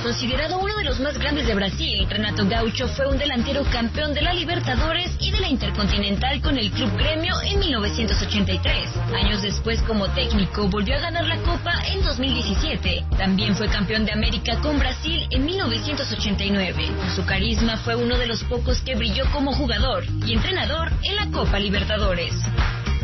Considerado uno de los más grandes de Brasil, Renato Gaúcho fue un delantero campeón de la Libertadores y de la Intercontinental con el Club Gremio en 1983. Años después, como técnico, volvió a ganar la Copa en 2017. También fue campeón de América con Brasil en 1989. Por su carisma fue uno de los pocos que brilló como jugador y entrenador en la Copa Libertadores.